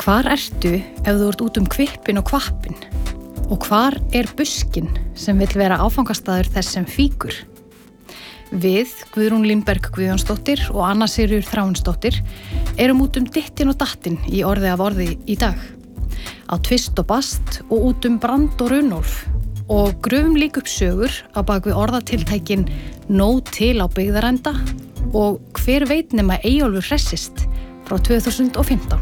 Hvar ertu ef þú ert út hvippin og hvappin? Og hvar buskinn sem vill vera áfangastaður þess sem fíkur? Við, Guðrún Línberg Guðjónsdóttir og Anna Sigríður Þráinsdóttir, erum út dittin og dattin í orði af orði í dag. Á tvist og bast og út brand og Runólf og gröfum líka upp sögur á bak við orðatiltækin nóg til á byggðarenda og hver veit nema Eyjólfur hressist frá 2015.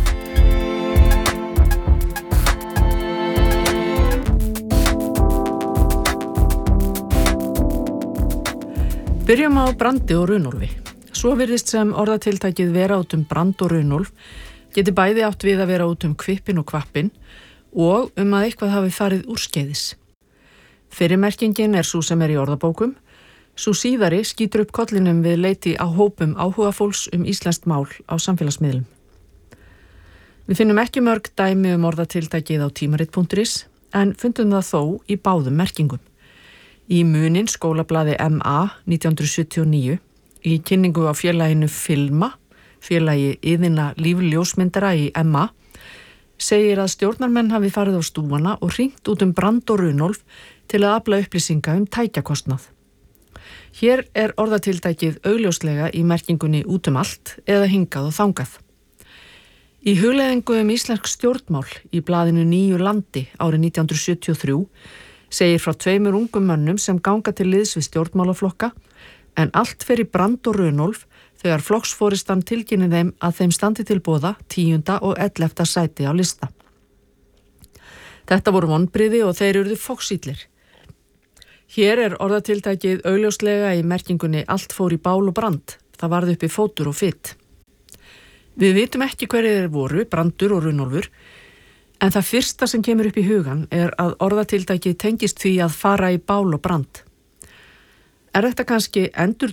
Byrjum á brandi og Runólfi. Svo virðist sem orðatiltækið vera út brand og Runólf geti bæði átt við að vera út hvippin og hvappin og að eitthvað hafi farið úrskeiðis. Fyrri merkingin sú sem í orðabókum, sú síðari skýtur upp kollinum við leiti á hópum áhugafólks íslenskt mál á samfélagsmiðlum. Við finnum ekki mörg dæmi orðatiltækið á tímarit.is en fundum það þó í báðum merkingum. Í Munin skólablaði MA 1979, í kynningu á félaginu Filma, félagi yðina lífljósmyndara í MA, segir að stjórnarmenn hafi farið á stúfana og hringt út brand og Runólf til að afla upplýsinga tækjakostnað. Hér orðatiltækið augljóslega í merkingunni út allt eða hingað og þangað. Í hugleiðingu íslensk stjórnmál í blaðinu Nýju landi árið 1973 segir frá tveimur ungum mönnum sem ganga til liðs við stjórnmálaflokka en allt fer í brand og Runólf þegar flokksforistan tilkynnir þeim að þeim standi til boða 10. og 11. sæti á lista. Þetta voru vonbrigði og þeir urðu foxillir. Hér orðatiltækið augljóslega í merkingunni allt fór í bál og brand, það varð uppi fótur og fytt. Við vitum ekki hverjir voru, brandur og Runólfur, en það fyrsta sem kemur upp í hugan að orðatiltækið tengist því að fara í bál og brand. Þetta kannski